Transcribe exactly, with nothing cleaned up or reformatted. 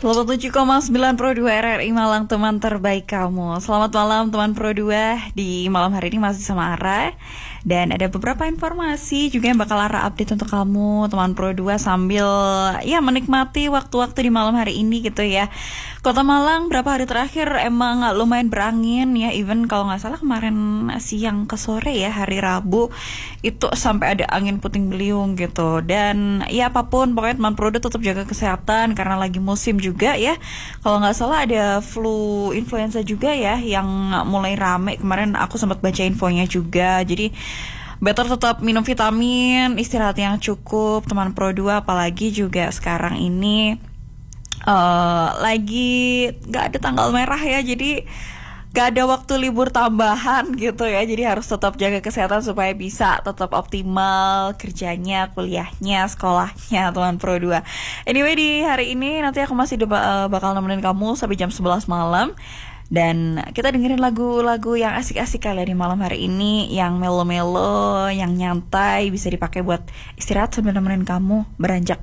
delapan puluh tujuh koma sembilan Pro dua R R I Malang, teman terbaik kamu. Selamat malam teman Pro dua. Di malam hari ini masih sama Ara. Dan ada beberapa informasi juga yang bakal Ara update untuk kamu teman Pro dua sambil ya menikmati waktu-waktu di malam hari ini gitu ya. Kota Malang berapa hari terakhir emang lumayan berangin ya. Even kalau gak salah kemarin siang ke sore ya, hari Rabu itu sampai ada angin puting beliung gitu. Dan ya apapun pokoknya teman Pro dua tetap jaga kesehatan karena lagi musim juga ya. Kalau nggak salah ada flu influenza juga ya yang mulai rame kemarin, aku sempat baca infonya juga. Jadi better tetap minum vitamin, istirahat yang cukup teman Pro dua, apalagi juga sekarang ini uh, lagi nggak ada tanggal merah ya, jadi gak ada waktu libur tambahan gitu ya. Jadi harus tetap jaga kesehatan supaya bisa tetap optimal kerjanya, kuliahnya, sekolahnya teman Pro dua. Anyway, di hari ini nanti aku masih uh, bakal nemenin kamu sampai jam sebelas malam. Dan kita dengerin lagu-lagu yang asik-asik kali di malam hari ini, yang melo-melo, yang nyantai, bisa dipakai buat istirahat sambil nemenin kamu beranjak